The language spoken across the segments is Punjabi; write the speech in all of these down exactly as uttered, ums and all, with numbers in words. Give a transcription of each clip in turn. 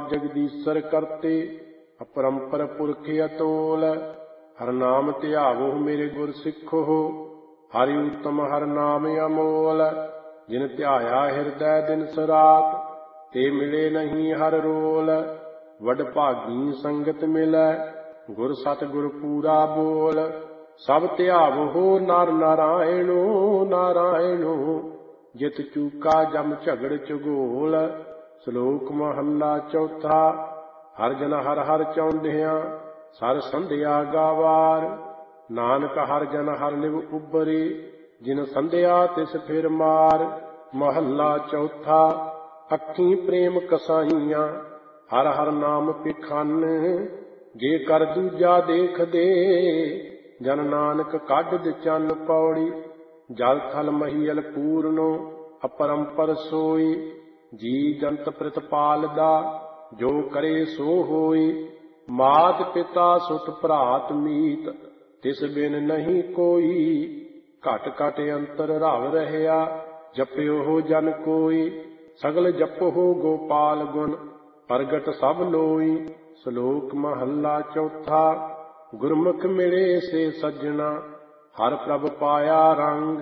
ਜਗਦੀਸ਼ਰ ਕਰਤੇ, ਅਪਰੰਪਰ ਪੁਰਖ ਅਤੋਲ। ਹਰ ਨਾਮ ਧਿਆਵੋ ਮੇਰੇ ਗੁਰ ਸਿੱਖੋ, ਹਰਿ ਉਤਮ ਹਰ ਨਾਮ ਅਮੋਲ। ਜਿਨ ਧਿਆਇਆ ਹਿਰਦੈ ਦਿਨਸ ਰਾਤ, ਤੇ ਮਿਲੇ ਨਹੀਂ ਹਰ ਰੋਲ। ਵਡ ਭਾਗੀ ਸੰਗਤ ਮਿਲੈ, ਗੁਰ ਸਤਿਗੁਰ ਪੂਰਾ ਬੋਲ। ਸਭ ਧਿਆਵੋ ਨਰ ਨਾਰਾਇਣੋ ਨਾਰਾਇਣੋ, ਜਿਤ ਚੂਕਾ ਜਮ ਝਗੜ ਝਗੋਲ। ਸ਼ਲੋਕ ਮਹੱਲਾ ਚੌਥਾ। ਹਰ ਜਨ ਹਰ ਹਰ ਚਾਹੁੰਦਿਆਂ, ਸਰ ਸੰਧਿਆ ਗਾਵਾਰ। ਨਾਨਕ ਹਰ ਜਨ ਹਰ ਲਿਵ ਉਬਰੇ, ਜਿਨ ਸੰਧਿਆ ਤਿਸ ਫਿਰ ਮਾਰ। ਮਹੱਲਾ ਚੌਥਾ। ਅੱਖੀਂ ਪ੍ਰੇਮ ਕਸਾਈਆਂ, ਹਰ ਹਰ ਨਾਮ ਪਿਖਾਨ। ਜੇ ਕਰ ਦੂਜਾ ਦੇਖਦੇ, ਜਨ ਨਾਨਕ ਕੱਢ ਚੰਨ ਪੌੜੀ। ਜਲ ਥਲ ਮਹੀਅਲ ਪੂਰਨੋ, ਅਪਰੰਪਰ ਸੋਈ। ਜੀ ਜੰਤ ਪ੍ਰਤਪਾਲ ਦਾ, ਜੋ ਕਰੇ ਸੋ ਹੋਈ। ਮਾਤ ਪਿਤਾ ਸੁਤ ਭਰਾਤ ਮੀਤ, ਤਿਸ ਬਿਨ ਨਹੀਂ ਕੋਈ। ਘਟ ਘਟ ਅੰਤਰ ਰਵ ਰਹਿਆ, ਜਪਿਓ ਜਨ ਕੋਈ। ਸਗਲ ਜਪੋ ਗੋਪਾਲ ਗੁਣ, ਪ੍ਰਗਟ ਸਭ ਲੋਈ। ਸ਼ਲੋਕ ਮਹੱਲਾ ਚੌਥਾ। ਗੁਰਮੁਖ ਮਿਲੇ ਸੇ ਸੱਜਣਾ, ਹਰ ਪ੍ਰਭ ਪਾਇਆ ਰੰਗ।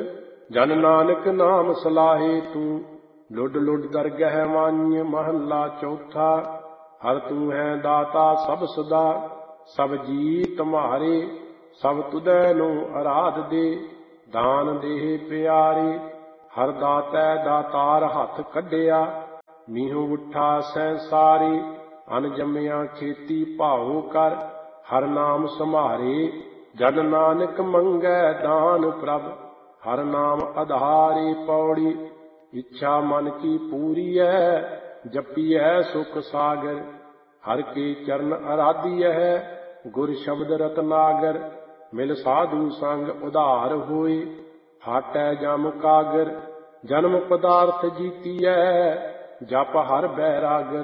ਜਨ ਨਾਨਕ ਨਾਮ ਸਲਾਹੇ ਤੂੰ, ਲੁੱਡ ਲੁੱਡ ਦਰਗਹਿ ਵਾਂਝ। ਮਹੱਲਾ ਚੌਥਾ। ਹਰ ਤੂੰ ਹੈ ਦਾਤਾ ਸਭ ਸਦਾ, ਸਭ ਜੀ ਤੁਮਹਾਰੇ। ਸਭ ਤੁਧੈ ਨੂੰ ਅਰਾਧ ਦੇ, ਦਾਨ ਦੇਹ ਪਿਆਰੇ। ਹਰ ਦਾਤੈ ਦਾਤਾਰ ਹੱਥ ਕੱਢਿਆ, ਮੀਹੂ ਉਠਾ ਸੈਂਸਾਰੇ। ਅਨ ਜੰਮਿਆ ਖੇਤੀ ਭਾਉ ਕਰ, ਹਰ ਨਾਮ ਸੰਭਾਰੇ। ਜਨ ਨਾਨਕ ਮੰਗੈ ਦਾਨ ਪ੍ਰਭ, ਹਰ ਨਾਮ ਆਧਾਰੇ। ਪੌੜੀ। ਇੱਛਾ ਮਨ ਕੀ ਪੂਰੀਐ, ਜਪੀਐ ਸੁਖ ਸਾਗਰ। ਹਰ ਕੇ ਚਰਨ ਅਰਾਧੀਐ, ਗੁਰ ਸ਼ਬਦ ਰਤਨਾਗਰ। ਮਿਲ ਸਾਧੂ ਸੰਗ ਉਧਾਰ ਹੋਏ, ਹਾਟੈ ਜਮ ਕਾਗਰ। ਜਨਮ ਪਦਾਰਥ ਜੀਤੀਐ, ਜਪ ਹਰ ਬੈਰਾਗਰ।